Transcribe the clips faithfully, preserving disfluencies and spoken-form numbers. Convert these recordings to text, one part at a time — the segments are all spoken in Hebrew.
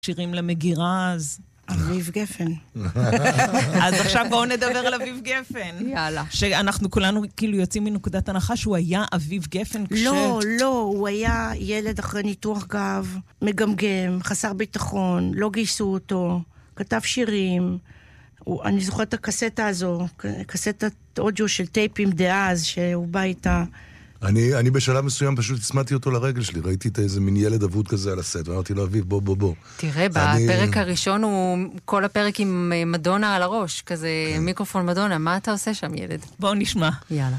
שירים למגירה, אז... אביב גפן. אז עכשיו בואו נדבר על אביב גפן. יאללה. שאנחנו כולנו כאילו יוצאים מנקודת הנחה שהוא היה אביב גפן כש... לא, לא, הוא היה ילד אחרי ניתוח גב, מגמגם, חסר ביטחון, לא גייסו אותו, כתב שירים. הוא, אני זוכרת את הקסטה הזו, קסטת אודיו של טייפים דאז, שהוא בא איתה. אני, אני בשלב מסוים פשוט הצמדתי אותו לרגל שלי, ראיתי את איזה מין ילד אבוד כזה על הסט, ואמרתי לו, אביב, בוא, בוא, בוא. תראה, אני... בפרק הראשון הוא כל הפרק עם מדונה על הראש, כזה כן. מיקרופון מדונה, מה אתה עושה שם, ילד? בואו נשמע. יאללה.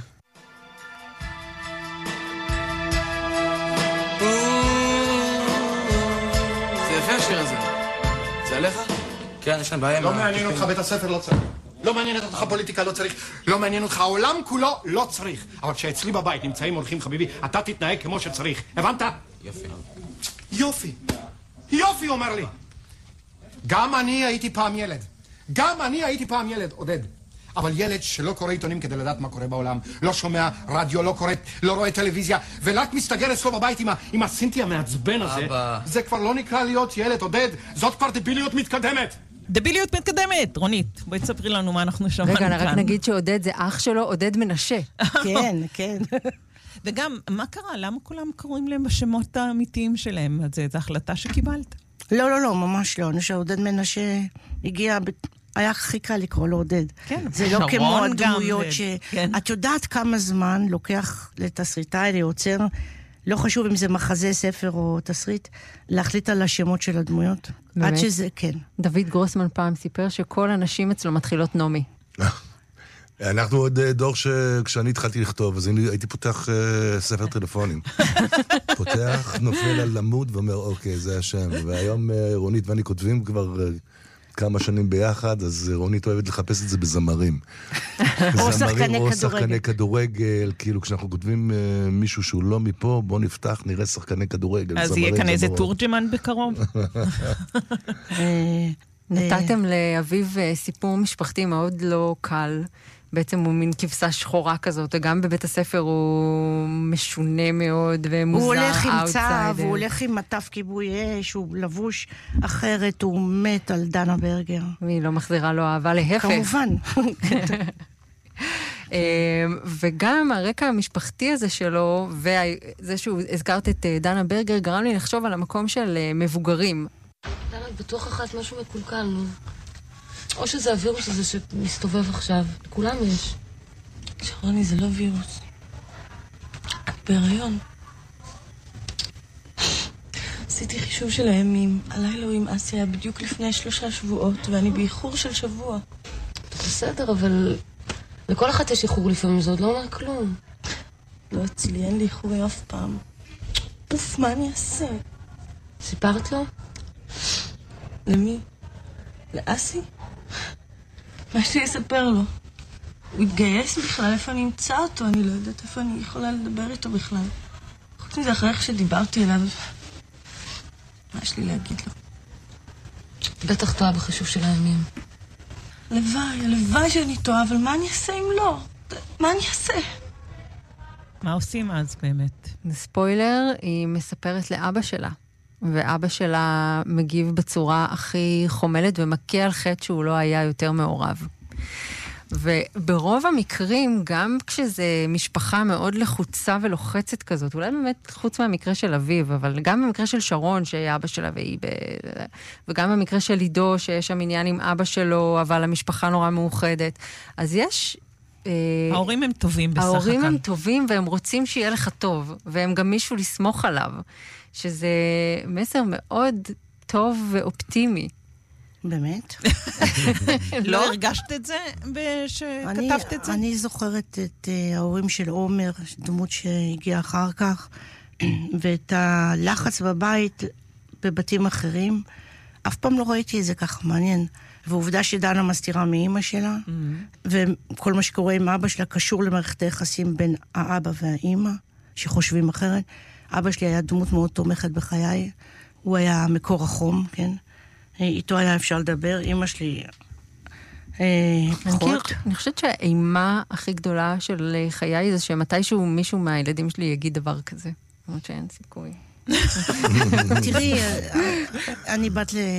זה יפה השיר הזה. זה עליך? כן, יש להם בעיה. לא מעניין אותך בית הספר, לא צריך. לא מעניין אותך פוליטיקה, לא צריך. לא מעניין אותך העולם כולו, לא צריך. אבל כשאצלי בבית נמצאים הולכים חביבי, אתה תתנהג כמו שצריך. הבנת? יופי. יופי. יופי, אומר לי. גם אני הייתי פעם ילד. גם אני הייתי פעם ילד, עודד. אבל ילד שלא קורא עיתונים כדי לדעת מה קורה בעולם, לא שומע רדיו, לא קורא, לא רואה טלוויזיה, ורק מסתגר אצלו בבית עם, עם הסינטי המעצבן הזה, אבא. זה כבר לא נקרא להיות ילד, עודד. זאת כבר דביליות מתקדמת. דביליות מתקדמת, רונית, בואי תספרי לנו מה אנחנו שמענו כאן. רגע, רק נגיד שעודד זה אח שלו, עודד מנשה. כן, כן. וגם, מה קרה? למה כולם קוראים להם בשמות האמיתיים שלהם? זו החלטה שקיבלת? לא, לא, לא, ממש לא. אני חושב שעודד מנשה הגיע, היה חיכה לקרוא לו עודד. כן, זה לא כמו הדמויות ש... כן. את יודעת כמה זמן לוקח לתסריטאי, ליוצר, לא חשוב אם זה מחזה, ספר או תסריט, להחליט על השמות של הדמויות. באמת? עד שזה, כן. דוד גרוסמן פעם סיפר שכל הנשים אצלו מתחילות נומי. אנחנו עוד דור שכשאני התחלתי לכתוב, אז הייתי פותח uh, ספר טלפונים. פותח, נופל על למוד ואומר, אוקיי, זה השם. והיום uh, רונית ואני כותבים כבר uh, כמה שנים ביחד, אז uh, רונית אוהבת לחפש את זה בזמרים. או שחקני או כדורגל. שחקני כדורגל, כאילו כשאנחנו כותבים uh, מישהו שהוא לא מפה, בוא נפתח, נראה שחקני כדורגל. אז יהיה כאן איזה תורג'מן בקרוב? נתתם לאביב סיפור משפחתי מאוד לא קל. בעצם הוא מין כבשה שחורה כזאת, וגם בבית הספר הוא משונה מאוד ומוזר. הוא הולך עם צו, הוא הולך עם מטף כיבוי אש, הוא לבוש אחרת, הוא מת על דנה ברגר. והיא לא מחזירה לו אהבה, להפך. כמובן. וגם הרקע המשפחתי הזה שלו, וזה שהוא הזכרת את דנה ברגר, גרם לי לחשוב על המקום של מבוגרים. דנה, בטוח אחת משהו מקולקל, נו. או שזה הווירוס הזה שמסתובב עכשיו. לכולם יש. שרוני, זה לא וירוס. את בהיריון. עשיתי חישוב של הימים. הלילה עם אסי היה בדיוק לפני שלושה שבועות, ואני באיחור של שבוע. בסדר, אבל לכל אחת יש איחור לפעמים, זה עוד לא אומר כלום. לא אצלי, אין לי איחורים אף פעם. אוף, מה אני אעשה? סיפרת לו? למי? לאסי? מה יש לי לספר לו? הוא התגייס בכלל, איפה אני אמצא אותו? אני לא יודעת איפה אני יכולה לדבר איתו בכלל. חוץ מזה, אחרי איך שדיברתי אליו, מה יש לי להגיד לו? בטח טועה בחישוב של הימים. הלוואי, הלוואי שאני טועה, אבל מה אני אעשה אם לא? מה אני אעשה? מה עושים אז באמת? ספוילר, היא מספרת לאבא שלה. ואבא שלה מגיב בצורה הכי חומלת ומכה על חטא שהוא לא היה יותר מעורב. וברוב המקרים, גם כשזה משפחה מאוד לחוצה ולוחצת כזאת, אולי באמת חוץ מהמקרה של אביב, אבל גם במקרה של שרון, שהיה אבא שלה והיא ב... וגם במקרה של לידו, שיש שם עניין עם אבא שלו, אבל המשפחה נורא מאוחדת. אז יש... ההורים הם טובים בסך הכל. ההורים הם טובים והם רוצים שיהיה לך טוב, והם גם מישהו לסמוך עליו. שזה מסר מאוד טוב ואופטימי. באמת? לא הרגשת את זה שכתבת את זה? אני זוכרת את ההורים של עומר, דמות שהגיעה אחר כך, ואת הלחץ בבית בבתים אחרים. אף פעם לא ראיתי את זה ככה, מעניין. ועובדה שדנה מסתירה מאמא שלה, וכל מה שקורה עם אבא שלה קשור למערכת היחסים בין האבא והאמא, שחושבים אחרת. אבא שלי היה דמות מאוד תומכת בחיי, הוא היה מקור החום, כן? איתו היה אפשר לדבר, אמא שלי פחות. אני חושבת שהאימה הכי גדולה של חיי זה שמתישהו מישהו מהילדים שלי יגיד דבר כזה. זאת אומרת שאין סיכוי. תראי, אני בת ל...